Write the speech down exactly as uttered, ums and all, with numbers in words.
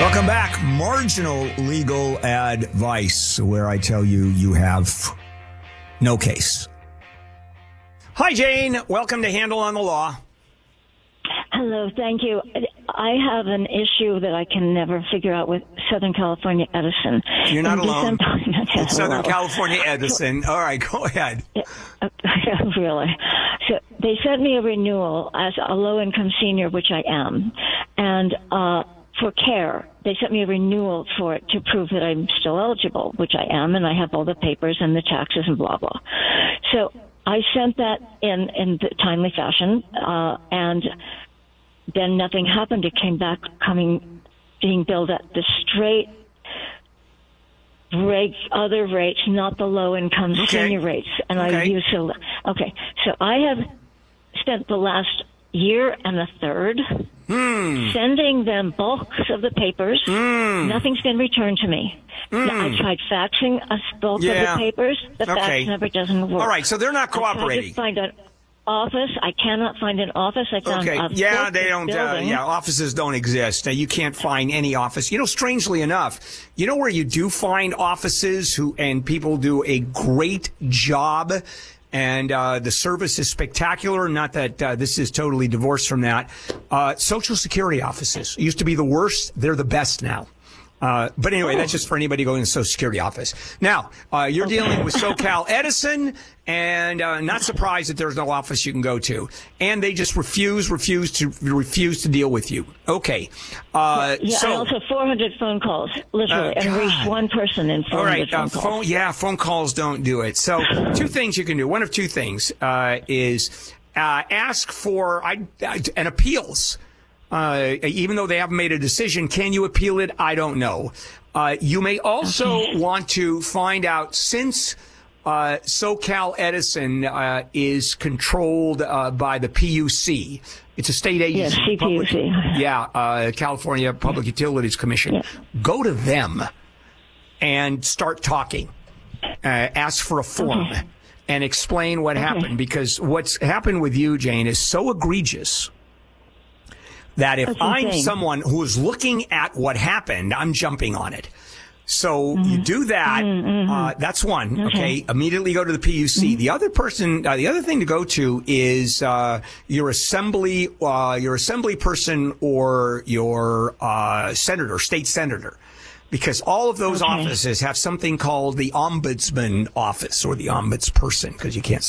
Welcome back. Marginal legal advice, where I tell you you have no case. Hi, Jane. Welcome to Handle on the Law. Hello, thank you. I have an issue that I can never figure out with Southern California Edison. You're not In alone. December, It's Southern California Edison. All right, go ahead. Really. So they sent me a renewal as a low-income senior, which I am, and uh, for care. They sent me a renewal for it to prove that I'm still eligible, which I am, and I have all the papers and the taxes and blah, blah. So I sent that in in the timely fashion, uh, and then nothing happened. It came back coming, being billed at the straight rate, other rates, not the low-income okay. senior rates. And okay. I use so okay. So I have spent the last year and a third hmm. sending them bulks of the papers. Hmm. Nothing's been returned to me. Hmm. I tried faxing a bulk yeah. of the papers. The okay. fax never doesn't work. All right, so they're not cooperating. I tried to find an office. I cannot find an office. I found okay. a Yeah, they don't. Uh, building. yeah, offices don't exist. Uh, you can't find any office. You know, strangely enough, you know where you do find offices who and people do a great job. And uh, the service is spectacular. Not that uh, this is totally divorced from that. Uh, Social Security offices used to be the worst. They're the best now. Uh, but anyway, oh. that's just for anybody going to the Social Security office. Now, uh, you're okay. dealing with SoCal Edison, and uh, not surprised that there's no office you can go to. And they just refuse, refuse to refuse to deal with you. Okay. Uh, yeah, so, I also four hundred phone calls, literally, uh, and reached one person in four hundred all right, phone uh, calls. Phone, yeah, phone calls don't do it. So two things you can do. One of two things uh, is uh, ask for I, an appeals. Uh, even though they haven't made a decision, can you appeal it? I don't know. Uh, you may also okay. want to find out, since uh, SoCal Edison uh, is controlled uh, by the P U C. It's a state agency. Yes, C P U C. Public, yeah, uh, California Public Utilities Commission. Yeah. Go to them and start talking. Uh, ask for a form okay. and explain what okay. happened, because what's happened with you, Jane, is so egregious that if I'm someone who is looking at what happened, I'm jumping on it. So mm-hmm. you do that. Mm-hmm. Uh, that's one. Okay. okay. Immediately go to the P U C. Mm-hmm. The other person, uh, the other thing to go to is uh, your assembly, uh, your assembly person or your uh, senator, state senator. Because all of those okay. offices have something called the ombudsman office or the ombudsperson, because you can't